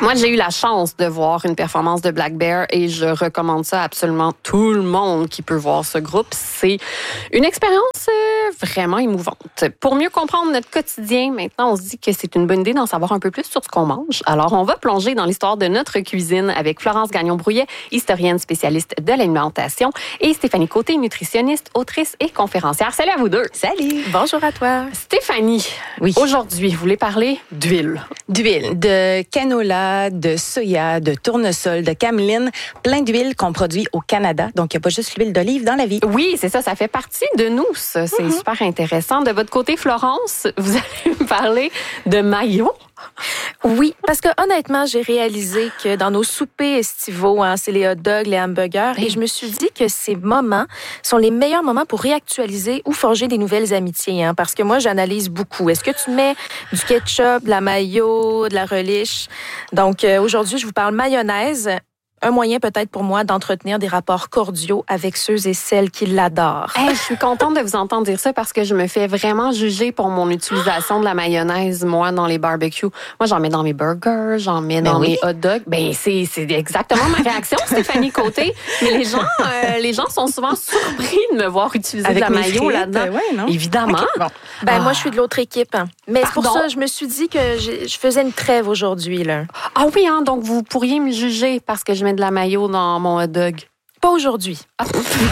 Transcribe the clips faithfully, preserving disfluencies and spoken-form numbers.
Moi, j'ai eu la chance de voir une performance de Black Bear et je recommande ça à absolument tout le monde qui peut voir ce groupe. C'est une expérience vraiment émouvante. Pour mieux comprendre notre quotidien, maintenant, on se dit que c'est une bonne idée d'en savoir un peu plus sur ce qu'on mange. Alors, on va plonger dans l'histoire de notre cuisine avec Florence Gagnon-Brouillet, historienne spécialiste de l'alimentation, et Stéphanie Côté, nutritionniste, autrice et conférencière. Salut à vous deux. Salut. Bonjour à toi. Stéphanie, oui. Aujourd'hui, vous voulez parler d'huile. D'huile, de canola, de soya, de tournesol, de cameline, plein d'huiles qu'on produit au Canada. Donc, il n'y a pas juste l'huile d'olive dans la vie. Oui, c'est ça, ça fait partie de nous, ça. C'est mm-hmm. super intéressant. De votre côté, Florence, vous allez me parler de mayo. Oui, parce que honnêtement, j'ai réalisé que dans nos soupers estivaux, hein, c'est les hot dogs, les hamburgers, et je me suis dit que ces moments sont les meilleurs moments pour réactualiser ou forger des nouvelles amitiés. Hein, parce que moi, j'analyse beaucoup. Est-ce que tu mets du ketchup, de la mayo, de la relish? Donc, euh, aujourd'hui, je vous parle mayonnaise. Un moyen peut-être pour moi d'entretenir des rapports cordiaux avec ceux et celles qui l'adorent. Hey, je suis contente de vous entendre dire ça parce que je me fais vraiment juger pour mon utilisation de la mayonnaise, moi, dans les barbecues. Moi, j'en mets dans mes burgers, j'en mets dans ben oui. mes hot dogs. Ben, c'est, c'est exactement ma réaction, Stéphanie Côté. Mais les gens, euh, les gens sont souvent surpris de me voir utiliser avec de la mayo frites, là-dedans. Ouais, non? Évidemment. Okay, bon. Ben, ah. moi, je suis de l'autre équipe. Mais Pardon? c'est pour ça que je me suis dit que je, je faisais une trêve aujourd'hui, là. Ah oui, hein, donc vous pourriez me juger parce que je mets de la mayo dans mon hot dog. Pas aujourd'hui. Ah.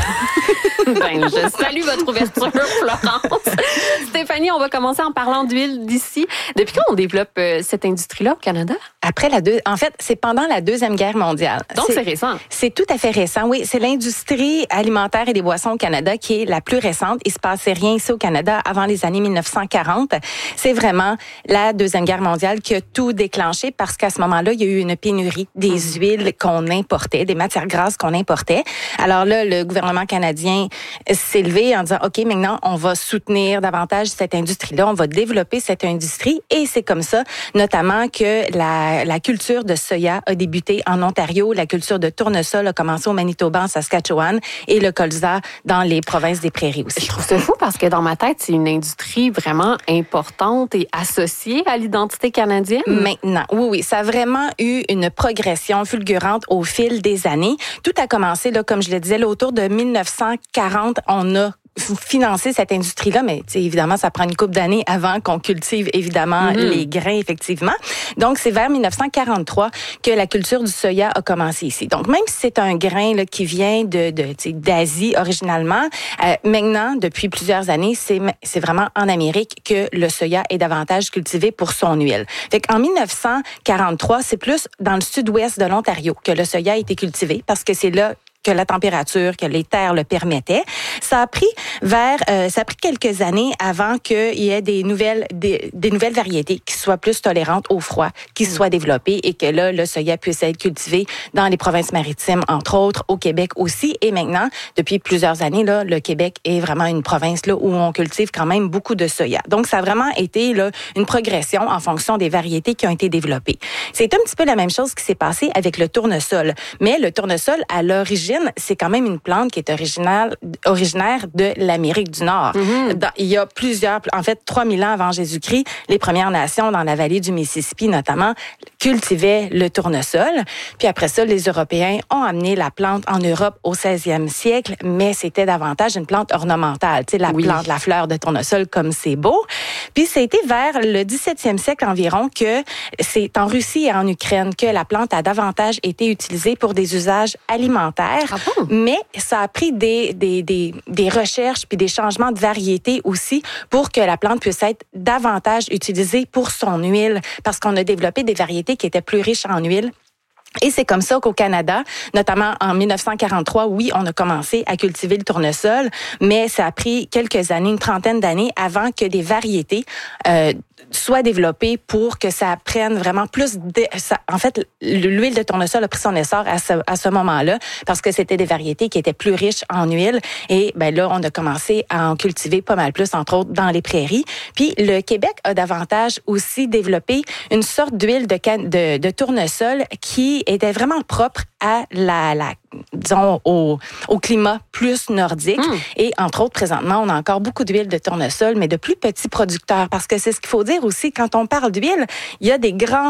Ben, je salue votre ouverture, Florence. Stéphanie, on va commencer en parlant d'huile d'ici. Depuis quand on développe euh, cette industrie-là au Canada? Après la deux, en fait, c'est pendant la Deuxième Guerre mondiale. Donc, c'est, c'est récent. C'est tout à fait récent, oui. C'est l'industrie alimentaire et des boissons au Canada qui est la plus récente. Il se passait rien ici au Canada avant les années mille neuf cent quarante. C'est vraiment la Deuxième Guerre mondiale qui a tout déclenché parce qu'à ce moment-là, il y a eu une pénurie des mmh. huiles qu'on importait, des matières grasses qu'on importait. Alors là, le gouvernement canadien s'est levé en disant, OK, maintenant, on va soutenir davantage cette industrie-là, on va développer cette industrie. Et c'est comme ça, notamment, que la, la culture de soya a débuté en Ontario, la culture de tournesol a commencé au Manitoba, en Saskatchewan, et le colza dans les provinces des prairies aussi. Je trouve ça fou parce que dans ma tête, c'est une industrie vraiment importante et associée à l'identité canadienne. Maintenant, oui, oui, ça a vraiment eu une progression fulgurante au fil des années. Tout a commencé, là, comme je le disais, là, autour de mille neuf cent quarante, on a financer cette industrie-là, mais évidemment, ça prend une couple d'années avant qu'on cultive, évidemment, mm-hmm. les grains, effectivement. Donc, c'est vers mille neuf cent quarante-trois que la culture du soya a commencé ici. Donc, même si c'est un grain là, qui vient de, de d'Asie originalement, euh, maintenant, depuis plusieurs années, c'est, c'est vraiment en Amérique que le soya est davantage cultivé pour son huile. Fait qu'en mille neuf cent quarante-trois, c'est plus dans le sud-ouest de l'Ontario que le soya a été cultivé parce que c'est là que la température, que les terres le permettaient. Ça a pris vers, euh, ça a pris quelques années avant qu'il y ait des nouvelles, des, des nouvelles variétés qui soient plus tolérantes au froid, qui mmh. soient développées et que là, le soya puisse être cultivé dans les provinces maritimes, entre autres, au Québec aussi. Et maintenant, depuis plusieurs années, là, le Québec est vraiment une province là où on cultive quand même beaucoup de soya. Donc, ça a vraiment été là une progression en fonction des variétés qui ont été développées. C'est un petit peu la même chose qui s'est passé avec le tournesol. Mais le tournesol, à l'origine, c'est quand même une plante qui est originale, originaire de l'Amérique du Nord. Mm-hmm. Dans, il y a plusieurs, en fait, trois mille ans avant Jésus-Christ, les Premières Nations dans la vallée du Mississippi, notamment, cultivaient le tournesol. Puis après ça, les Européens ont amené la plante en Europe au seizième siècle, mais c'était davantage une plante ornementale. Tu sais, la oui. plante, la fleur de tournesol, comme c'est beau. Puis c'était vers le dix-septième siècle environ que c'est en Russie et en Ukraine que la plante a davantage été utilisée pour des usages alimentaires. Ah bon? Mais ça a pris des, des, des, des recherches puis des changements de variété aussi pour que la plante puisse être davantage utilisée pour son huile parce qu'on a développé des variétés qui étaient plus riches en huile. Et c'est comme ça qu'au Canada, notamment en mille neuf cent quarante-trois, oui, on a commencé à cultiver le tournesol, mais ça a pris quelques années, une trentaine d'années avant que des variétés euh, soient développées pour que ça prenne vraiment plus de... Ça, en fait, l'huile de tournesol a pris son essor à ce, à ce moment-là parce que c'était des variétés qui étaient plus riches en huile. Et ben là, on a commencé à en cultiver pas mal plus, entre autres, dans les prairies. Puis le Québec a davantage aussi développé une sorte d'huile de, can... de, de tournesol qui était vraiment propre à la, la disons, au, au climat plus nordique. Mmh. Et entre autres, présentement, on a encore beaucoup d'huile de tournesol, mais de plus petits producteurs. Parce que c'est ce qu'il faut dire aussi, quand on parle d'huile, il y a des grandes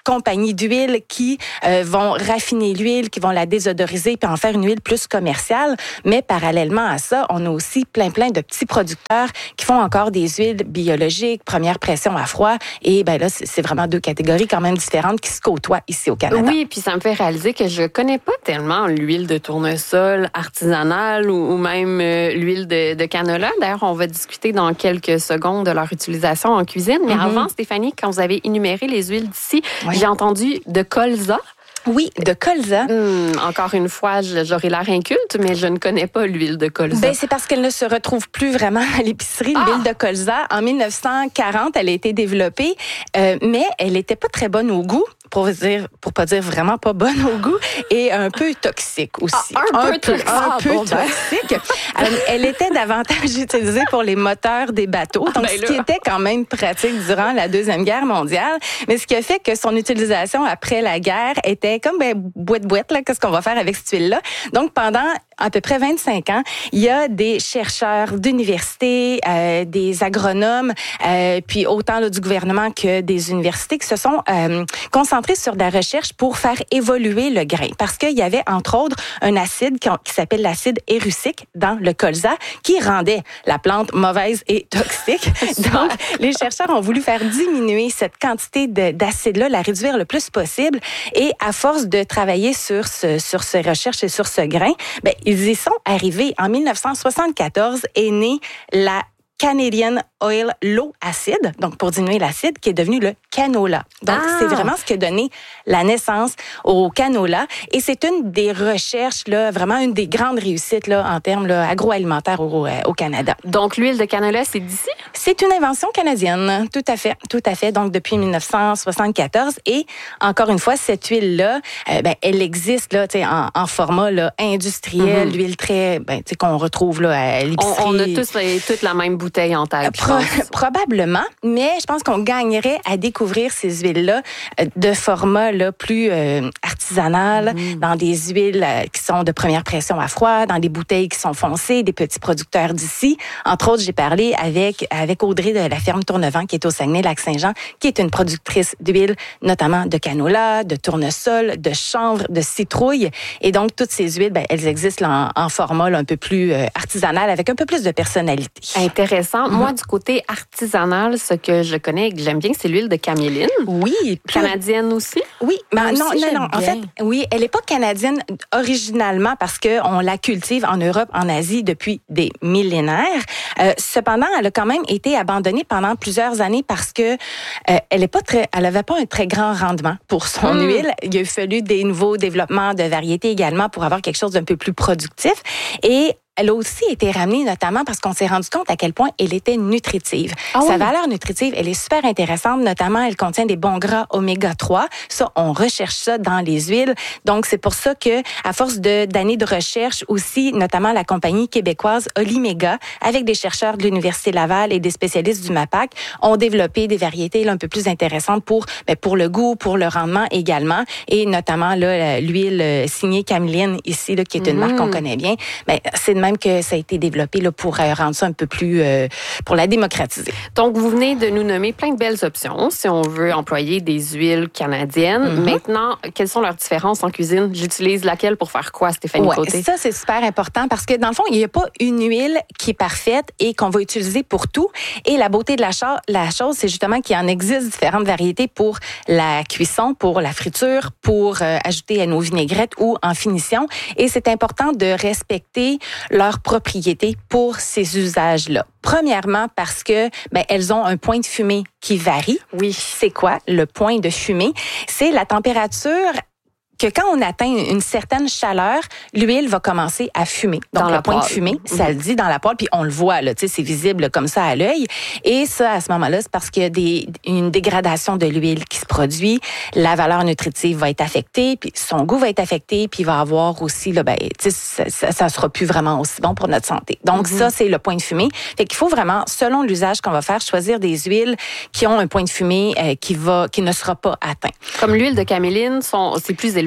compagnies d'huile qui euh, vont raffiner l'huile, qui vont la désodoriser puis en faire une huile plus commerciale. Mais parallèlement à ça, on a aussi plein, plein de petits producteurs qui font encore des huiles biologiques, première pression à froid. Et ben là, c'est vraiment deux catégories quand même différentes qui se côtoient ici au Canada. Oui, puis ça me fait réaliser que je connais pas tellement l'huile de tournesol artisanale ou, ou même euh, l'huile de, de canola. D'ailleurs, on va discuter dans quelques secondes de leur utilisation en cuisine. Mais mm-hmm. avant, Stéphanie, quand vous avez énuméré les huiles d'ici, oui. j'ai entendu de colza. Oui, de colza. Hum, encore une fois, j'aurais l'air inculte, mais je ne connais pas l'huile de colza. Ben, c'est parce qu'elle ne se retrouve plus vraiment à l'épicerie, ah! L'huile de colza. En mille neuf cent quarante, elle a été développée, euh, mais elle n'était pas très bonne au goût. Pour dire, pour pas dire vraiment pas bonne au goût, et un peu toxique aussi. Ah, un, un peu, peu toxique. Ah, un peu bon, toxique. Ben. Elle était davantage utilisée pour les moteurs des bateaux, donc ben ce qui était quand même pratique durant la Deuxième Guerre mondiale. Mais ce qui a fait que son utilisation après la guerre était comme ben boîte-boîte, là, qu'est-ce qu'on va faire avec cette huile-là? Donc pendant à peu près vingt-cinq ans, il y a des chercheurs d'universités, euh, des agronomes, euh, puis autant là, du gouvernement que des universités qui se sont euh, concentrés sur de la recherche pour faire évoluer le grain. Parce qu'il y avait, entre autres, un acide qui, qui s'appelle l'acide érucique dans le colza qui rendait la plante mauvaise et toxique. Donc, les chercheurs ont voulu faire diminuer cette quantité de, d'acide-là, la réduire le plus possible. Et à force de travailler sur, ce, sur ces recherches et sur ce grain, ben, ils y sont arrivés. En mille neuf cent soixante-quatorze est née la Canadian Oil Low Acid, donc pour diminuer l'acide, qui est devenu le canola. Donc, ah. c'est vraiment ce qui a donné la naissance au canola. Et c'est une des recherches, là, vraiment une des grandes réussites là, en termes là, agroalimentaires au, au Canada. Donc, l'huile de canola, c'est d'ici? C'est une invention canadienne, tout à fait, tout à fait. Donc, depuis mille neuf cent soixante-quatorze. Et encore une fois, cette huile-là, euh, ben, elle existe là, en, en format là, industriel, mm-hmm. l'huile très, ben, qu'on retrouve là, à l'épicerie. On, on a tous toute la même bouteille. Bouteille en tête, Pro- probablement, mais je pense qu'on gagnerait à découvrir ces huiles-là de format là, plus euh, artisanal, mmh. dans des huiles euh, qui sont de première pression à froid, dans des bouteilles qui sont foncées, des petits producteurs d'ici. Entre autres, j'ai parlé avec, avec Audrey de la ferme Tournevent, qui est au Saguenay-Lac-Saint-Jean, qui est une productrice d'huile, notamment de canola, de tournesol, de chanvre, de citrouille. Et donc, toutes ces huiles, ben, elles existent là, en, en format là, un peu plus euh, artisanal, avec un peu plus de personnalité. Intéressant. Mm-hmm. Moi, du côté artisanal, ce que je connais et que j'aime bien, c'est l'huile de caméline. Oui. Canadienne aussi? Oui. Ben, non, aussi, non, non. En fait, oui, elle n'est pas canadienne originalement parce qu'on la cultive en Europe, en Asie depuis des millénaires. Euh, cependant, elle a quand même été abandonnée pendant plusieurs années parce que euh, elle est pas très, elle avait pas un très grand rendement pour son mm. huile. Il a fallu des nouveaux développements de variétés également pour avoir quelque chose d'un peu plus productif. Et elle a aussi été ramenée notamment parce qu'on s'est rendu compte à quel point elle était nutritive. Ah Sa oui. valeur nutritive, elle est super intéressante. Notamment, elle contient des bons gras oméga trois. Ça, on recherche ça dans les huiles. Donc, c'est pour ça que, à force de, d'années de recherche aussi, notamment la compagnie québécoise Oliméga, avec des chercheurs de l'Université Laval et des spécialistes du MAPAC, ont développé des variétés là, un peu plus intéressantes pour, ben, pour le goût, pour le rendement également. Et notamment, là, l'huile signée Cameline ici, là, qui est une mmh. marque qu'on connaît bien. Ben, c'est de même que ça a été développé là, pour euh, rendre ça un peu plus, euh, pour la démocratiser. Donc, vous venez de nous nommer plein de belles options si on veut employer des huiles canadiennes. Mm-hmm. Maintenant, quelles sont leurs différences en cuisine? J'utilise laquelle pour faire quoi, Stéphanie ouais, Côté? Ça, c'est super important parce que dans le fond, il n'y a pas une huile qui est parfaite et qu'on va utiliser pour tout. Et la beauté de la, cho- la chose, c'est justement qu'il en existe différentes variétés pour la cuisson, pour la friture, pour euh, ajouter à nos vinaigrettes ou en finition. Et c'est important de respecter leurs propriétés pour ces usages-là. Premièrement, parce que ben, elles ont un point de fumée qui varie. Oui. C'est quoi le point de fumée? C'est la température que quand on atteint une certaine chaleur, l'huile va commencer à fumer. Donc, dans le la point poêle. de fumée, ça mmh. le dit dans la poêle, puis on le voit, là, tu sais, c'est visible comme ça à l'œil. Et ça, à ce moment-là, c'est parce qu'il y a des, une dégradation de l'huile qui se produit. La valeur nutritive va être affectée, puis son goût va être affecté, puis il va avoir aussi, là, ben, tu sais, ça, ça, ça sera plus vraiment aussi bon pour notre santé. Donc, mmh. ça, c'est le point de fumée. Fait qu'il faut vraiment, selon l'usage qu'on va faire, choisir des huiles qui ont un point de fumée euh, qui va, qui ne sera pas atteint. Comme l'huile de caméline, sont, c'est plus élevé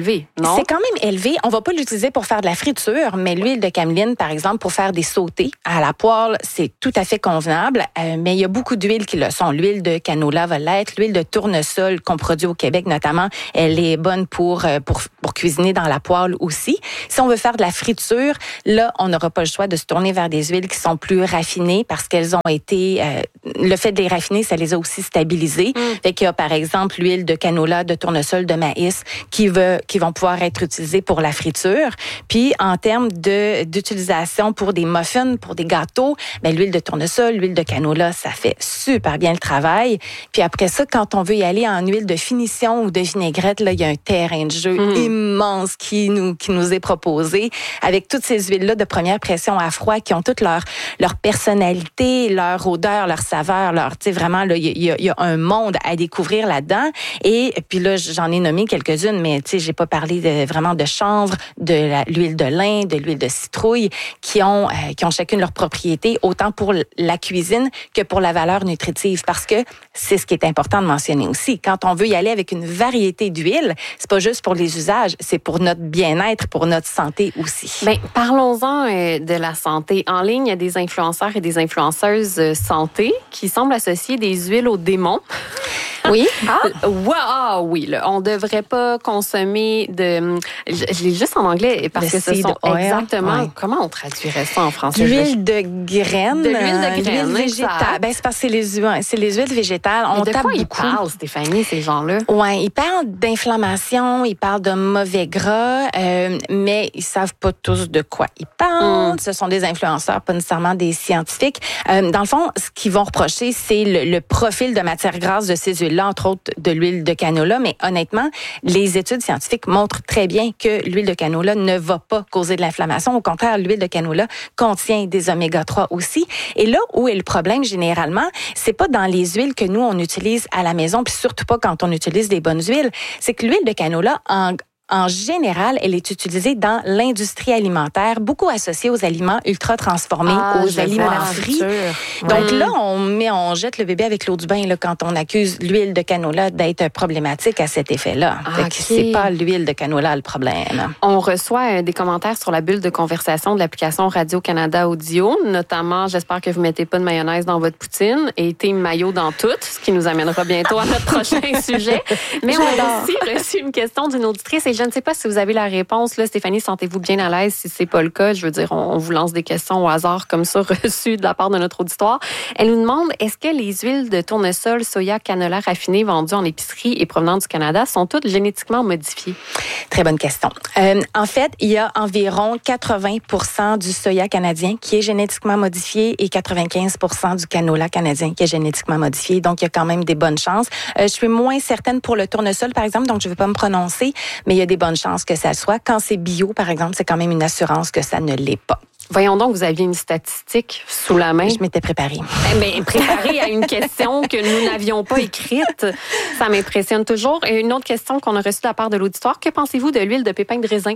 élevé, non? C'est quand même élevé. On va pas l'utiliser pour faire de la friture, mais l'huile de cameline, par exemple, pour faire des sautés à la poêle, c'est tout à fait convenable. Euh, mais il y a beaucoup d'huiles qui le sont. L'huile de canola va l'être. L'huile de tournesol qu'on produit au Québec, notamment, elle est bonne pour, pour, pour cuisiner dans la poêle aussi. Si on veut faire de la friture, là, on n'aura pas le choix de se tourner vers des huiles qui sont plus raffinées parce qu'elles ont été... Euh, le fait de les raffiner, ça les a aussi stabilisées. Mm. Fait qu'il y a, par exemple, l'huile de canola, de tournesol, de maïs qui, veut, qui vont pouvoir être utilisées pour la friture. Puis, en termes de, d'utilisation pour des muffins, pour des gâteaux, ben, l'huile de tournesol, l'huile de canola, ça fait super bien le travail. Puis après ça, quand on veut y aller en huile de finition ou de vinaigrette, là, il y a un terrain de jeu mm. immense qui nous, qui nous est proposé avec toutes ces huiles-là de première pression à froid qui ont toutes leur, leur personnalité, leur odeur, leur saveur, leur, tu sais, vraiment, là, il y, y, y a un monde à découvrir là-dedans. Et puis là, j'en ai nommé quelques-unes, mais tu sais, j'ai pas parlé de, vraiment de chanvre, de la, l'huile de lin, de l'huile de citrouille, qui ont, euh, qui ont chacune leur propriété, autant pour la cuisine que pour la valeur nutritive, parce que c'est ce qui est important de mentionner aussi. Quand on veut y aller avec une variété d'huiles, c'est pas juste pour les usages, c'est pour notre bien-être, pour notre santé aussi. Ben, parlons-en euh, de la santé. En ligne, il y a des influenceurs et des influenceuses euh, santé qui semblent associer des huiles aux démons. Oui. Ah, wow, ah oui, là, on devrait pas consommer de. Je, je l'ai juste en anglais parce le que ce sont oil. exactement. Ouais. Comment on traduirait ça en français? L'huile de graines. De l'huile de graines. L'huile végétale. Ben, c'est parce que c'est les, c'est les huiles végétales. Mais on de tape quoi beaucoup. ils parlent, Stéphanie, ces gens-là? Oui, ils parlent d'inflammation, ils parlent de mauvais gras, euh, mais ils savent pas tous de quoi ils parlent. Mm. Ce sont des influenceurs, pas nécessairement des scientifiques. Euh, dans le fond, ce qu'ils vont reprocher, c'est le, le profil de matière grasse de ces huiles-là, entre autres de l'huile de canola. Mais honnêtement, les études scientifiques montrent très bien que l'huile de canola ne va pas causer de l'inflammation. Au contraire, l'huile de canola contient des oméga trois aussi. Et là où est le problème généralement, c'est pas dans les huiles que nous, on utilise à la maison, puis surtout pas quand on utilise des bonnes huiles. C'est que l'huile de canola, en En général, elle est utilisée dans l'industrie alimentaire, beaucoup associée aux aliments ultra transformés, ah, aux aliments frits. Donc oui. là, on met, on jette le bébé avec l'eau du bain là, quand on accuse l'huile de canola d'être problématique à cet effet-là. Ah, fait okay. que c'est pas l'huile de canola le problème. On reçoit euh, des commentaires sur la bulle de conversation de l'application Radio-Canada Audio, notamment, j'espère que vous mettez pas de mayonnaise dans votre poutine et team mayo dans tout, ce qui nous amènera bientôt à notre prochain sujet. Mais on a aussi reçu une question d'une auditrice et je ne sais pas si vous avez la réponse. Là, Stéphanie, sentez-vous bien à l'aise si c'est pas le cas? Je veux dire, on, on vous lance des questions au hasard comme ça, reçues de la part de notre auditoire. Elle nous demande, est-ce que les huiles de tournesol, soya, canola raffinées vendues en épicerie et provenant du Canada sont toutes génétiquement modifiées? Très bonne question. Euh, en fait, il y a environ quatre-vingts pour cent du soya canadien qui est génétiquement modifié et quatre-vingt-quinze pour cent du canola canadien qui est génétiquement modifié. Donc, il y a quand même des bonnes chances. Euh, je suis moins certaine pour le tournesol, par exemple, donc je ne vais pas me prononcer, mais il y a des bonnes chances que ça le soit. Quand c'est bio, par exemple, c'est quand même une assurance que ça ne l'est pas. Voyons donc, vous aviez une statistique sous la main. Je m'étais préparée. Mais préparée à une question que nous n'avions pas écrite. Ça m'impressionne toujours. Et une autre question qu'on a reçue de la part de l'auditoire. Que pensez-vous de l'huile de pépins de raisin?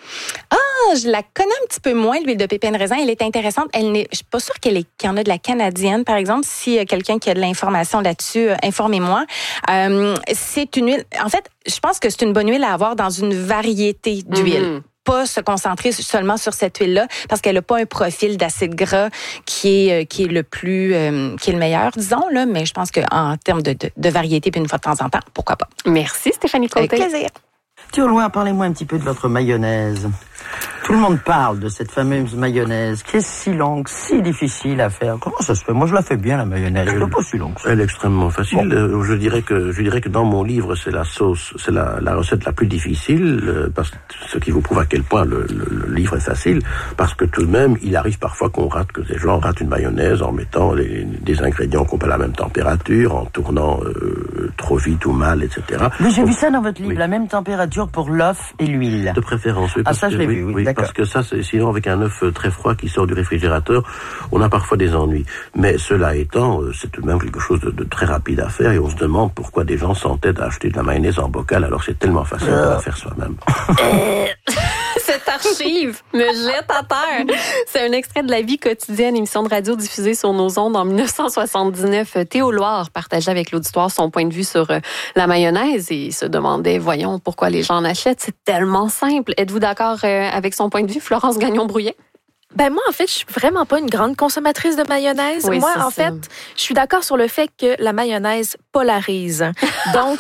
Ah, je la connais un petit peu moins, l'huile de pépins de raisin. Elle est intéressante. Elle n'est, je suis pas sûre qu'elle est, qu'il y en a de la canadienne, par exemple. Si euh, quelqu'un qui a de l'information là-dessus, euh, informez-moi. Euh, c'est une huile. En fait, je pense que c'est une bonne huile à avoir dans une variété d'huiles. Mm-hmm. Pas se concentrer seulement sur cette huile-là parce qu'elle n'a pas un profil d'acide gras qui est qui est le plus euh, qui est le meilleur, disons là. Mais je pense qu'en termes de, de, de variété, puis une fois de temps en temps, pourquoi pas. Merci Stéphanie Côté. Avec plaisir. Tiens, au loin, parlez-moi un petit peu de votre mayonnaise. Tout le monde parle de cette fameuse mayonnaise qui est si longue, si difficile à faire. Comment ça se fait? Moi, je la fais bien, la mayonnaise. Elle n'est pas si longue. Elle est extrêmement facile. Bon. Je dirais que je dirais que dans mon livre, c'est la sauce, c'est la, la recette la plus difficile, euh, parce que ce qui vous prouve à quel point le, le, le livre est facile, parce que tout de même, il arrive parfois qu'on rate, que des gens ratent une mayonnaise en mettant les, des ingrédients qui n'ont pas la même température, en tournant euh, trop vite ou mal, et cetera. Mais j'ai Donc, vu ça dans votre livre, oui. La même température pour l'œuf et l'huile. De préférence, oui. Ah, ça, je l'ai oui, vu, oui, oui d'accord. Parce que ça, c'est, sinon, avec un œuf très froid qui sort du réfrigérateur, on a parfois des ennuis. Mais cela étant, c'est tout de même quelque chose de, de très rapide à faire et on se demande pourquoi des gens s'entêtent à acheter de la mayonnaise en bocal alors que c'est tellement facile euh... de la faire soi-même. C'est archives me jettent à terre. C'est un extrait de La vie quotidienne, émission de radio diffusée sur nos ondes en dix-neuf cent soixante-dix-neuf. Théo Loire partageait avec l'auditoire son point de vue sur la mayonnaise et se demandait, voyons, pourquoi les gens en achètent. C'est tellement simple. Êtes-vous d'accord avec son point de vue, Florence Gagnon-Brouillet? Ben moi, en fait, je suis vraiment pas une grande consommatrice de mayonnaise. Oui, moi, en ça. fait, je suis d'accord sur le fait que la mayonnaise polarise. Donc,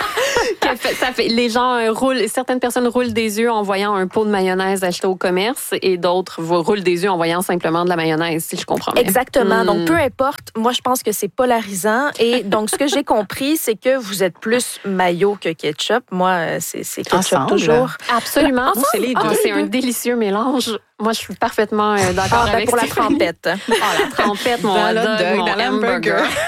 ça fait, les gens roulent, certaines personnes roulent des yeux en voyant un pot de mayonnaise acheté au commerce et d'autres roulent des yeux en voyant simplement de la mayonnaise, si je comprends bien. Exactement. Mm. Donc, peu importe, moi, je pense que c'est polarisant. Et donc, ce que j'ai compris, c'est que vous êtes plus mayo que ketchup. Moi, c'est, c'est ketchup Ensemble. toujours. Absolument. Ensemble. C'est les deux. Ah, c'est un délicieux mélange. Moi, je suis parfaitement euh, d'accord Ah, ben, avec pour la Stéphanie. trempette. Ah, la trempette, mon Dans hot le dog, dog, mon dans l'hamburger. hamburger.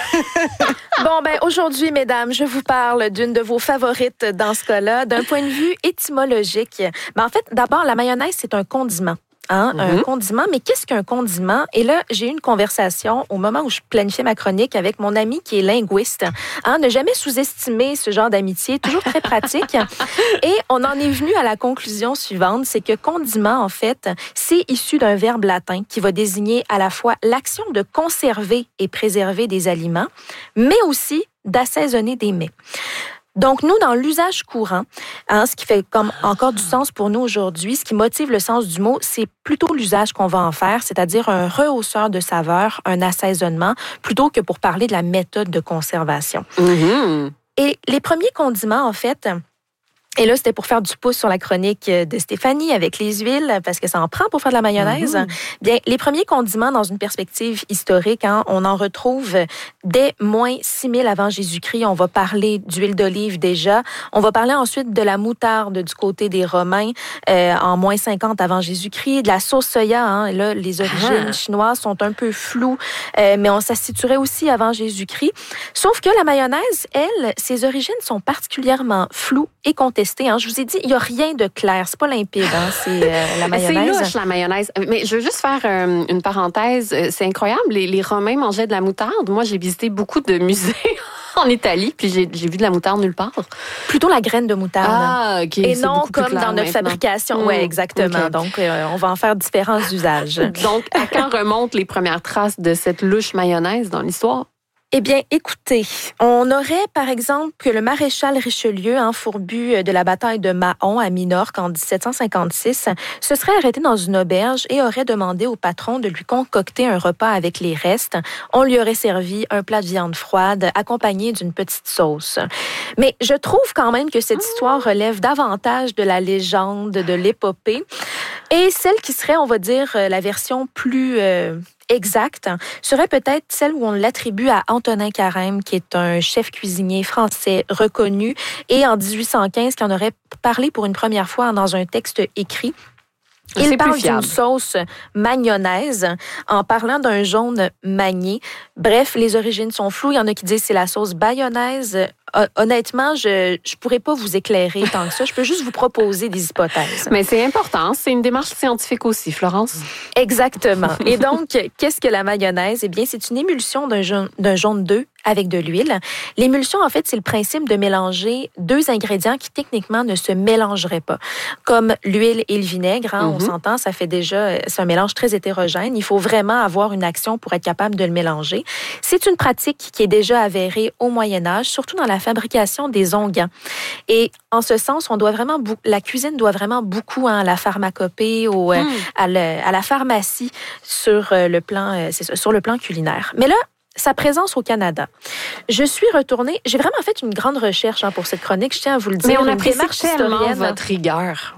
Bon, ben aujourd'hui, mesdames, je vous parle d'une de vos favorites dans ce cas-là, d'un point de vue étymologique. Ben, en fait, d'abord, la mayonnaise, c'est un condiment. Hein, Mm-hmm. un condiment. Mais qu'est-ce qu'un condiment? Et là, j'ai eu une conversation au moment où je planifiais ma chronique avec mon ami qui est linguiste. Hein, ne jamais sous-estimer ce genre d'amitié, toujours très pratique. Et on en est venu à la conclusion suivante, c'est que condiment, en fait, c'est issu d'un verbe latin qui va désigner à la fois l'action de conserver et préserver des aliments, mais aussi d'assaisonner des mets. Donc, nous, dans l'usage courant, hein, ce qui fait comme encore du sens pour nous aujourd'hui, ce qui motive le sens du mot, c'est plutôt l'usage qu'on va en faire, c'est-à-dire un rehausseur de saveur, un assaisonnement, plutôt que pour parler de la méthode de conservation. Mm-hmm. Et les premiers condiments, en fait... Et là, c'était pour faire du pouce sur la chronique de Stéphanie avec les huiles, parce que ça en prend pour faire de la mayonnaise. Mm-hmm. Bien, les premiers condiments, dans une perspective historique, hein, on en retrouve dès moins six mille avant Jésus-Christ. On va parler d'huile d'olive déjà. On va parler ensuite de la moutarde du côté des Romains euh, en moins cinquante avant Jésus-Christ. De la sauce soya, hein, là, les origines ah. chinoises sont un peu floues, euh, mais on, ça se situerait aussi avant Jésus-Christ. Sauf que la mayonnaise, elle, ses origines sont particulièrement floues et contestées. Hein. Je vous ai dit, il n'y a rien de clair. C'est pas limpide, hein. C'est euh, la mayonnaise. C'est louche, la mayonnaise. Mais je veux juste faire euh, une parenthèse. C'est incroyable. Les, les Romains mangeaient de la moutarde. Moi, j'ai visité beaucoup de musées en Italie, puis j'ai, j'ai vu de la moutarde nulle part. Plutôt la graine de moutarde. Ah, OK. Et c'est non comme dans notre maintenant. fabrication. Mmh, oui, exactement. okay. Donc, euh, on va en faire différents usages. Donc, à quand remontent les premières traces de cette louche mayonnaise dans l'histoire? Eh bien, écoutez, on aurait, par exemple, que le maréchal Richelieu, hein, fourbu de la bataille de Mahon à Minorque en dix-sept cent cinquante-six, se serait arrêté dans une auberge et aurait demandé au patron de lui concocter un repas avec les restes. On lui aurait servi un plat de viande froide accompagné d'une petite sauce. Mais je trouve quand même que cette histoire relève davantage de la légende, de l'épopée. Et celle qui serait, on va dire, la version plus... Euh, exact serait peut-être celle où on l'attribue à Antonin Carême, qui est un chef cuisinier français reconnu, et en dix-huit cent quinze, qui en aurait parlé pour une première fois dans un texte écrit. Il C'est parle plus fiable. d'une sauce magnonnaise en parlant d'un jaune magné. Bref, les origines sont floues. Il y en a qui disent que c'est la sauce bayonnaise. Honnêtement, je ne pourrais pas vous éclairer tant que ça. Je peux juste vous proposer des hypothèses. Mais c'est important. C'est une démarche scientifique aussi, Florence. Exactement. Et donc, qu'est-ce que la mayonnaise? Eh bien, c'est une émulsion d'un jaune, d'un jaune d'œuf avec de l'huile. L'émulsion, en fait, c'est le principe de mélanger deux ingrédients qui, techniquement, ne se mélangeraient pas. Comme l'huile et le vinaigre, hein, mm-hmm. on s'entend, ça fait déjà... C'est un mélange très hétérogène. Il faut vraiment avoir une action pour être capable de le mélanger. C'est une pratique qui est déjà avérée au Moyen-Âge, surtout dans la fabrication des onguents. Et en ce sens, on doit vraiment... La cuisine doit vraiment beaucoup hein, à la pharmacopée, au, mm. à, le, à la pharmacie sur le plan, c'est ça, sur le plan culinaire. Mais là, sa présence au Canada. Je suis retournée... J'ai vraiment fait une grande recherche hein, pour cette chronique, je tiens à vous le dire. Mais on une apprécie démarche tellement historienne. votre rigueur.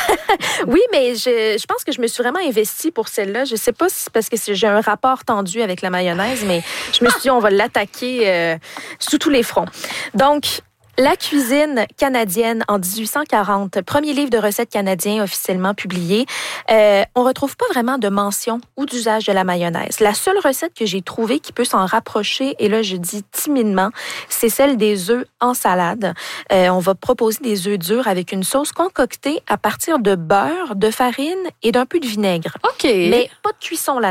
Oui, mais je, je pense que je me suis vraiment investie pour celle-là. Je sais pas si c'est parce que j'ai un rapport tendu avec la mayonnaise, mais je me suis dit, on va l'attaquer euh, sous tous les fronts. Donc... La cuisine canadienne en dix-huit cent quarante, premier livre de recettes canadien officiellement publié, euh, on retrouve pas vraiment de mention ou d'usage de la mayonnaise. La seule recette que j'ai trouvée qui peut s'en rapprocher, et là je dis timidement, c'est celle des œufs en salade. Euh, on va proposer des œufs durs avec une sauce concoctée à partir de beurre, de farine et d'un peu de vinaigre. OK. Mais pas de cuisson là-dedans.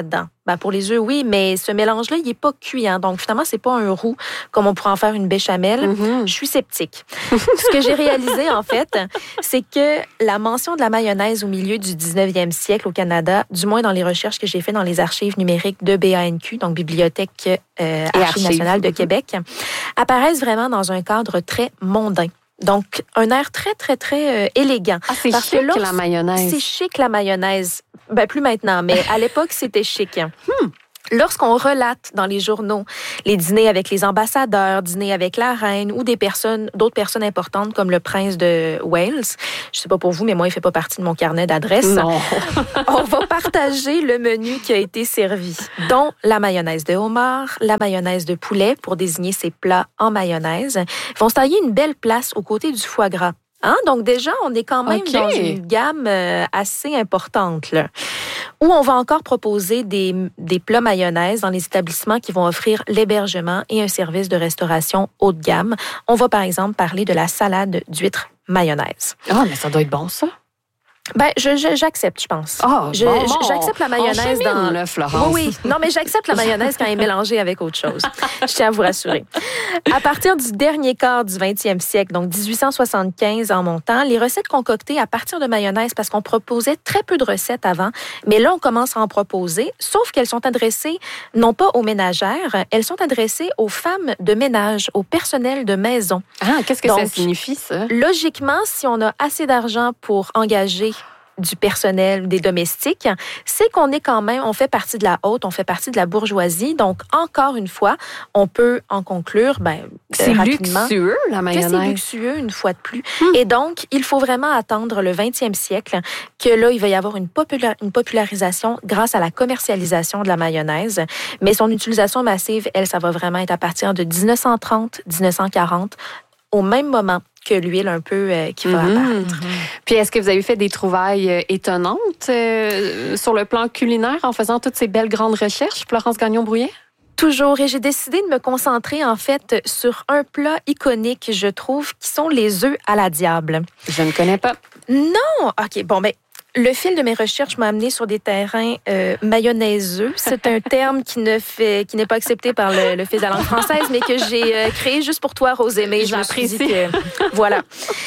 Ben, pour les œufs, oui, mais ce mélange-là, il n'est pas cuit. Hein, donc, finalement, c'est pas un roux comme on pourrait en faire une béchamel. Mm-hmm. Je suis sceptique. Ce que j'ai réalisé, en fait, c'est que la mention de la mayonnaise au milieu du dix-neuvième siècle au Canada, du moins dans les recherches que j'ai faites dans les archives numériques de B A N Q, donc Bibliothèque euh, Archives nationales de Québec, apparaissent vraiment dans un cadre très mondain. Donc, un air très, très, très euh, élégant. Ah, c'est Parce chic, que la mayonnaise. C'est chic, la mayonnaise. Ben, plus maintenant, mais à l'époque, c'était chic. Hmm. Lorsqu'on relate dans les journaux les dîners avec les ambassadeurs, dîners avec la reine ou des personnes, d'autres personnes importantes comme le prince de Wales, je sais pas pour vous, mais moi, il fait pas partie de mon carnet d'adresses. Non. On va partager le menu qui a été servi, dont la mayonnaise de homard, la mayonnaise de poulet pour désigner ces plats en mayonnaise. Ils vont se tailler une belle place aux côtés du foie gras. Hein? Donc déjà, on est quand même okay. dans une gamme euh, assez importante, là. Où on va encore proposer des, des plats mayonnaise dans les établissements qui vont offrir l'hébergement et un service de restauration haut de gamme. On va par exemple parler de la salade d'huîtres mayonnaise. Ah, mais ça doit être bon, ça. Ben, je, je, j'accepte, je pense. Oh, je, bon, je, j'accepte la mayonnaise dans... Là, Florence. Oui, oui. Non, mais j'accepte la mayonnaise quand elle est mélangée avec autre chose. Je tiens à vous rassurer. À partir du dernier quart du vingtième siècle, donc dix-huit cent soixante-quinze en montant, les recettes concoctées à partir de mayonnaise, parce qu'on proposait très peu de recettes avant, mais là, on commence à en proposer, sauf qu'elles sont adressées non pas aux ménagères, elles sont adressées aux femmes de ménage, au personnel de maison. Ah, qu'est-ce que donc, ça signifie, ça? Logiquement, si on a assez d'argent pour engager du personnel, des domestiques, c'est qu'on est quand même, on fait partie de la haute, on fait partie de la bourgeoisie. Donc, encore une fois, on peut en conclure, ben, c'est rapidement, luxueux, la mayonnaise. Que c'est luxueux, une fois de plus. Hum. Et donc, il faut vraiment attendre le vingtième siècle que là, il va y avoir une, popula- une popularisation grâce à la commercialisation de la mayonnaise. Mais son utilisation massive, elle, ça va vraiment être à partir de dix-neuf cent trente, dix-neuf cent quarante, au même moment que l'huile un peu euh, qui va mmh. apparaître. Puis est-ce que vous avez fait des trouvailles euh, étonnantes euh, sur le plan culinaire en faisant toutes ces belles grandes recherches, Florence Gagnon-Brouillet? Toujours. Et j'ai décidé de me concentrer, en fait, sur un plat iconique, je trouve, qui sont les œufs à la diable. Je ne connais pas. Non! OK, bon, ben le fil de mes recherches m'a amené sur des terrains euh, mayonnaiseux. C'est un terme qui ne fait, qui n'est pas accepté par le, le fils de la langue française, mais que j'ai euh, créé juste pour toi, Rosemée. Je l'apprécie. Que, voilà.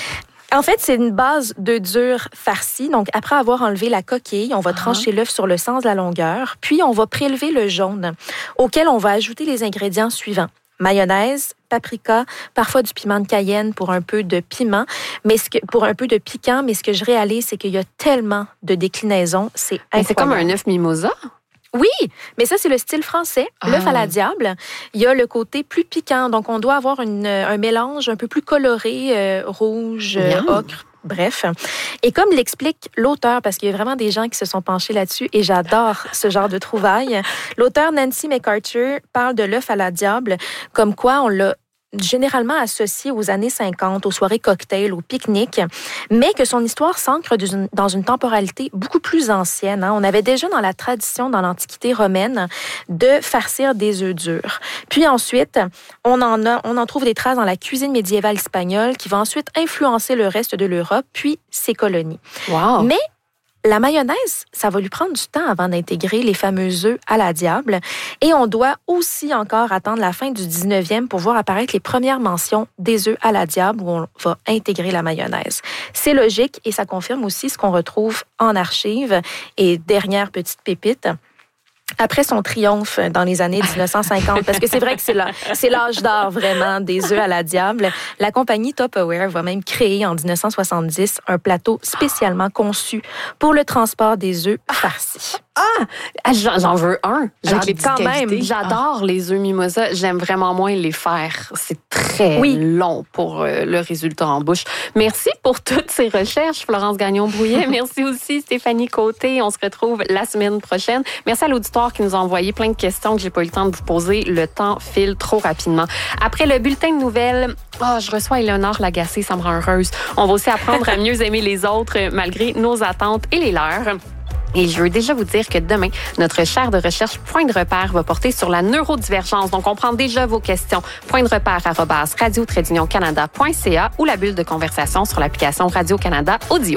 En fait, c'est une base d'œufs durs farcis. Donc, après avoir enlevé la coquille, on va trancher uh-huh. l'œuf sur le sens de la longueur, puis on va prélever le jaune, auquel on va ajouter les ingrédients suivants. Mayonnaise, paprika, parfois du piment de Cayenne pour un peu de piment, mais ce que, pour un peu de piquant. Mais ce que je réalise, c'est qu'il y a tellement de déclinaisons, c'est incroyable. Mais c'est comme un œuf mimosa? Oui, mais ça, c'est le style français, ah. l'œuf à la diable. Il y a le côté plus piquant, donc on doit avoir une, un mélange un peu plus coloré, euh, rouge, euh, ocre. Bref. Et comme l'explique l'auteur, parce qu'il y a vraiment des gens qui se sont penchés là-dessus, et j'adore ce genre de trouvailles, l'auteur Nancy MacArthur parle de l'œuf à la diable, comme quoi on l'a généralement associé aux années cinquante, aux soirées cocktails, aux pique-niques, mais que son histoire s'ancre dans une temporalité beaucoup plus ancienne. Hein. On avait déjà dans la tradition, dans l'Antiquité romaine, de farcir des œufs durs. Puis ensuite, on en a, on en trouve des traces dans la cuisine médiévale espagnole qui va ensuite influencer le reste de l'Europe, puis ses colonies. Wow. Mais la mayonnaise, ça va lui prendre du temps avant d'intégrer les fameux œufs à la diable. Et on doit aussi encore attendre la fin du dix-neuvième pour voir apparaître les premières mentions des œufs à la diable où on va intégrer la mayonnaise. C'est logique et ça confirme aussi ce qu'on retrouve en archives. Et dernière petite pépite, après son triomphe dans les années dix-neuf cent cinquante, parce que c'est vrai que c'est, la, c'est l'âge d'or vraiment des œufs à la diable, la compagnie Tupperware va même créer en dix-neuf cent soixante-dix un plateau spécialement conçu pour le transport des œufs farcis. Ah! J'en, j'en veux un. Avec les quand même. J'adore ah. les œufs mimosa. J'aime vraiment moins les faire. C'est très oui. long pour euh, le résultat en bouche. Merci pour toutes ces recherches, Florence Gagnon-Brouillet. Merci aussi, Stéphanie Côté. On se retrouve la semaine prochaine. Merci à l'auditoire qui nous a envoyé plein de questions que j'ai pas eu le temps de vous poser. Le temps file trop rapidement. Après le bulletin de nouvelles, oh, je reçois Éléonore Lagacé. Ça me rend heureuse. On va aussi apprendre à mieux aimer les autres malgré nos attentes et les leurs. Et je veux déjà vous dire que demain, notre chaire de recherche Point de repère va porter sur la neurodivergence. Donc, on prend déjà vos questions. Point de repère arobase radio trait d'union canada point c a ou la bulle de conversation sur l'application Radio-Canada Audio.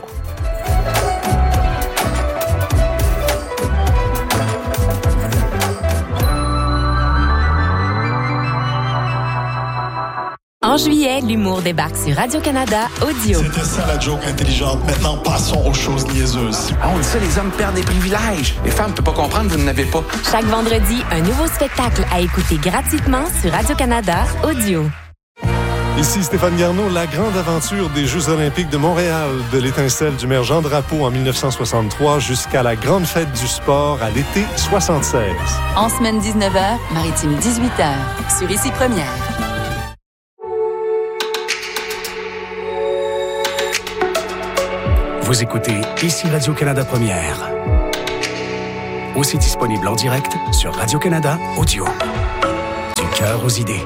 En juillet, l'humour débarque sur Radio-Canada Audio. C'était ça la joke intelligente. Maintenant, passons aux choses niaiseuses. Ah, on dit ça, les hommes perdent des privilèges. Les femmes ne peuvent pas comprendre, vous n'en avez pas. Chaque vendredi, un nouveau spectacle à écouter gratuitement sur Radio-Canada Audio. Ici Stéphane Garneau, la grande aventure des Jeux olympiques de Montréal, de l'étincelle du maire Jean Drapeau en dix-neuf cent soixante-trois jusqu'à la grande fête du sport à l'été soixante-seize. En semaine dix-neuf heures, maritime dix-huit heures, sur Ici Première. Vous écoutez Ici Radio-Canada Première. Aussi disponible en direct sur Radio-Canada Audio. Du cœur aux idées.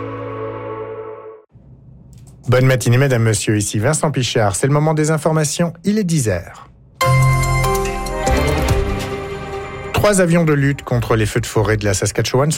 Bonne matinée, mesdames, messieurs. Ici Vincent Pichard. C'est le moment des informations. Il est dix heures. Trois avions de lutte contre les feux de forêt de la Saskatchewan